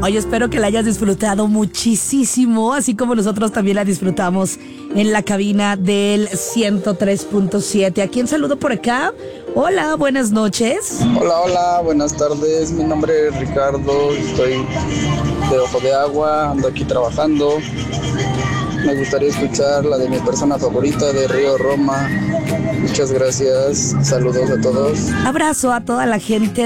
Oye, espero que la hayas disfrutado muchísimo, así como nosotros también la disfrutamos en la cabina del 103.7. ¿A quién saludo por acá? Hola, buenas noches. Hola, buenas tardes. Mi nombre es Ricardo, estoy de Ojo de Agua, ando aquí trabajando. Me gustaría escuchar la de mi persona favorita de Río Roma. Muchas gracias, saludos a todos. Abrazo a toda la gente